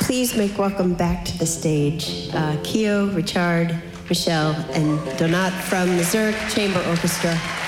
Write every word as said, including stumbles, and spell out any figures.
please make welcome back to the stage uh, Keo, Richard, Michelle, and Donat from the Zurich Chamber Orchestra.